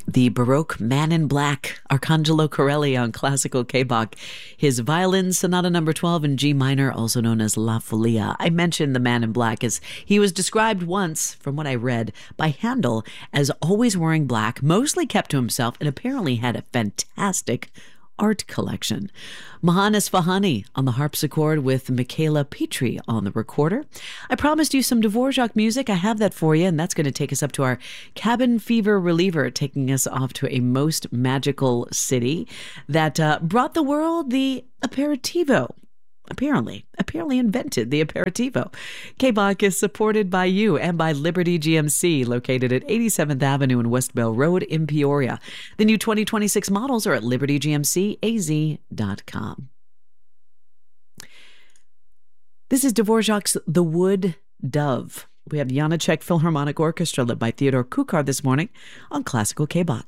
The Baroque Man in Black, Arcangelo Corelli on classical K-Bach. His Violin Sonata Number 12 in G minor, also known as La Folia. I mentioned the Man in Black as he was described once, from what I read, by Handel as always wearing black, mostly kept to himself, and apparently had a fantastic art collection. Mahan Esfahani on the harpsichord with Michaela Petrie on the recorder. I promised you some Dvorak music. I have that for you, and that's going to take us up to our cabin fever reliever, taking us off to a most magical city that brought the world the aperitivo. Apparently invented the aperitivo. K-Bach is supported by you and by Liberty GMC, located at 87th Avenue and West Bell Road in Peoria. The new 2026 models are at libertygmcaz.com. This is Dvorak's The Wood Dove. We have the Janacek Philharmonic Orchestra led by Theodore Kukar this morning on Classical K-Bach.